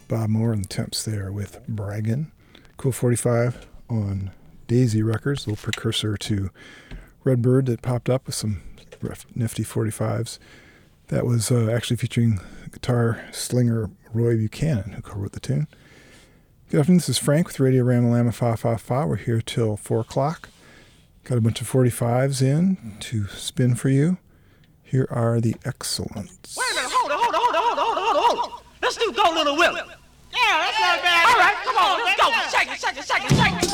Bob Moore and the Temps there with Braggin'. Cool 45 on Daisy Records, a little precursor to Redbird that popped up with some nifty 45s. That was actually featuring guitar slinger Roy Buchanan, who co-wrote the tune. Good afternoon, this is Frank with Radio Ramalama Fa Fa Fa. We're here till 4 o'clock. Got a bunch of 45s in to spin for you. Here are the Excellents. Wait a minute, hold on. Let's do Go Little Willie. Yeah, that's not bad. All right, come on, let's go. Shake it.